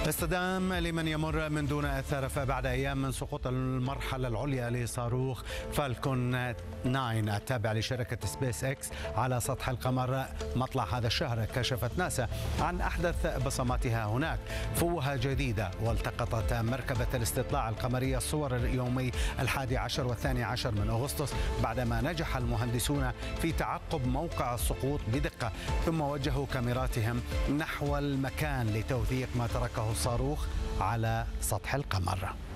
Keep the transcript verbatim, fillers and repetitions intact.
اصطدام لمن يمر من دون أثر بعد أيام من سقوط المرحلة العليا لصاروخ فالكون تسعة التابع لشركة سبيس إكس على سطح القمر مطلع هذا الشهر. كشفت ناسا عن أحدث بصماتها هناك. فوهة جديدة، والتقطت مركبة الاستطلاع القمرية الصور يومي الحادي عشر والثاني عشر من أغسطس بعدما نجح المهندسون في تعقب موقع السقوط بدقة، ثم وجهوا كاميراتهم نحو المكان لتوثيق ما تركه الصاروخ على سطح القمر.